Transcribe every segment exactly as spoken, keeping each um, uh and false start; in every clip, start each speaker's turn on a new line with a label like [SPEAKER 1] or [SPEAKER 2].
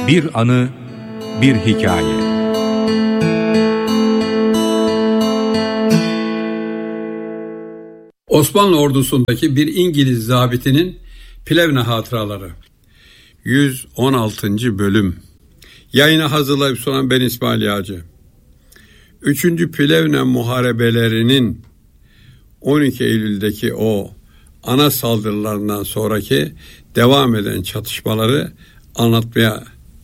[SPEAKER 1] Bir anı, bir hikaye.
[SPEAKER 2] Osmanlı ordusundaki bir İngiliz zabitinin Plevne hatıraları. yüz on altıncı bölüm. Yayını hazırlayıp sunan ben İsmail Yağcı. üçüncü Plevne muharebelerinin on iki Eylül'deki o ana saldırılarından sonraki devam eden çatışmaları anlatmaya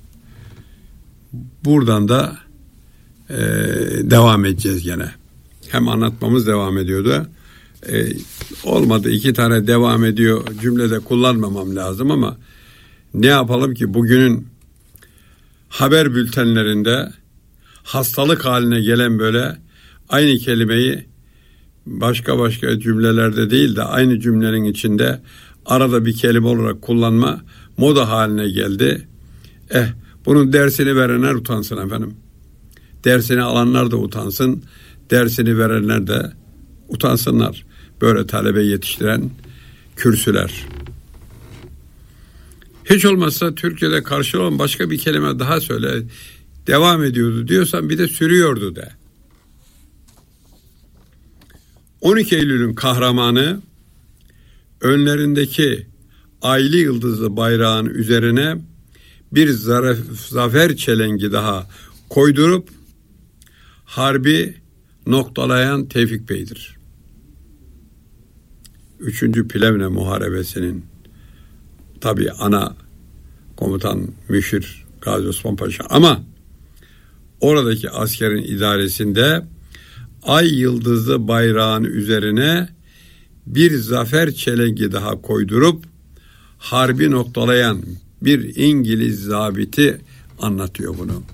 [SPEAKER 2] buradan da e, devam edeceğiz gene. Hem anlatmamız devam ediyordu. E, olmadı iki tane devam ediyor cümlede kullanmamam lazım ama ne yapalım ki bugünün haber bültenlerinde hastalık haline gelen böyle aynı kelimeyi başka başka cümlelerde değil de aynı cümlenin içinde arada bir kelime olarak kullanma moda haline geldi. Eh bunun dersini verenler utansın efendim. Dersini alanlar da utansın. Dersini verenler de utansınlar. Böyle talebe yetiştiren kürsüler. Hiç olmazsa Türkiye'de karşı olan başka bir kelime daha söyle. Devam ediyordu diyorsan bir de sürüyordu de. on iki Eylül'ün kahramanı önlerindeki aylı yıldızlı bayrağın üzerine bir zaref, zafer çelengi daha koydurup harbi noktalayan Tevfik Bey'dir. üçüncü Plevne Muharebesi'nin tabii ana komutan Müşir Gazi Osman Paşa ama oradaki askerin idaresinde ay yıldızlı bayrağın üzerine bir zafer çelengi daha koydurup harbi noktalayan bir İngiliz zabiti anlatıyor bunu.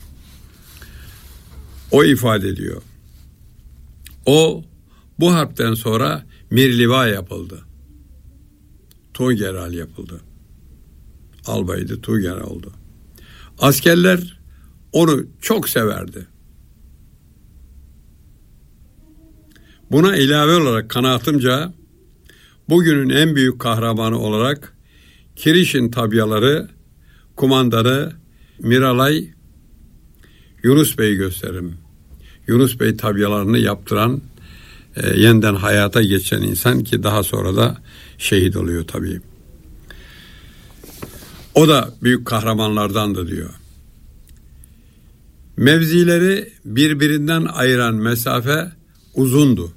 [SPEAKER 2] O ifade ediyor. O bu harpten sonra Mirliva yapıldı. Tuğgeral yapıldı. Albaydı, Tuğgeral oldu. Askerler onu çok severdi. Buna ilave olarak kanaatimce bugünün en büyük kahramanı olarak Kirişin tabyaları kumandanı Miralay Yunus Bey'i gösteririm. Yunus Bey tabyalarını yaptıran, e, yeniden hayata geçen insan ki daha sonra da şehit oluyor tabii. O da büyük kahramanlardandı diyor. Mevzileri birbirinden ayıran mesafe uzundu.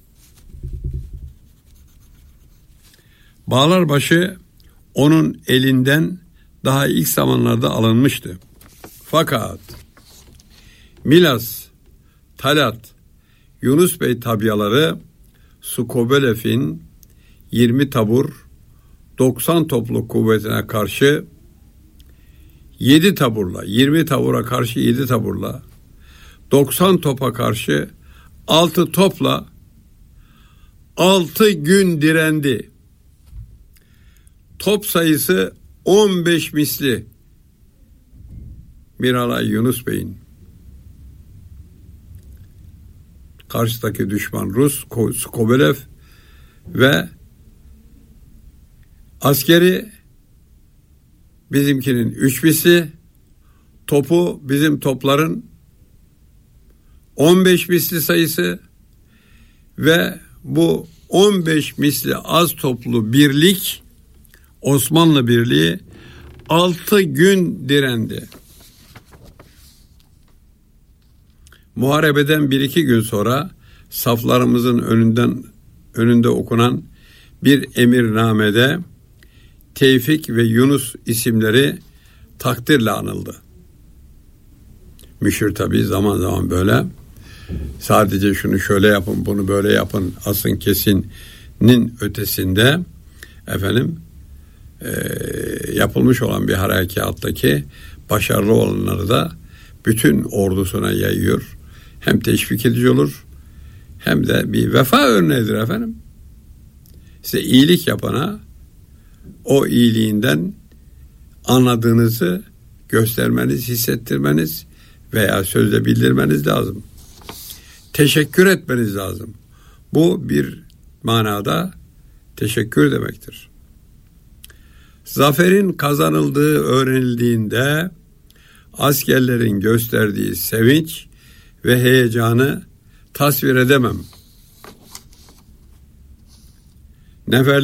[SPEAKER 2] Bağlarbaşı onun elinden daha ilk zamanlarda alınmıştı. Fakat Milas, Talat, Yunus Bey tabyaları Skobelev'in yirmi tabur, doksan topluk kuvvetine karşı yedi taburla, yirmi tabura karşı yedi taburla, doksan topa karşı altı topla altı gün direndi. Top sayısı on beş misli Miralay Yunus Bey'in. Karşıdaki düşman Rus, Skobelev ve askeri bizimkinin üç misli, topu bizim topların on beş misli sayısı ve bu on beş misli az toplu birlik Osmanlı Birliği altı gün direndi. Muharebeden bir iki gün sonra saflarımızın önünden önünde okunan bir emirnamede Tevfik ve Yunus isimleri takdirle anıldı. Müşir tabii zaman zaman böyle sadece şunu şöyle yapın, bunu böyle yapın, asın kesinin ötesinde efendim e, yapılmış olan bir harekattaki başarılı olanları da bütün ordusuna yayıyor. Hem teşvik edici olur hem de bir vefa örneğidir efendim. Size iyilik yapana o iyiliğinden anladığınızı göstermeniz, hissettirmeniz veya sözle bildirmeniz lazım. Teşekkür etmeniz lazım. Bu bir manada teşekkür demektir. Zaferin kazanıldığı öğrenildiğinde askerlerin gösterdiği sevinç ve heyecanı tasvir edemem. Neferler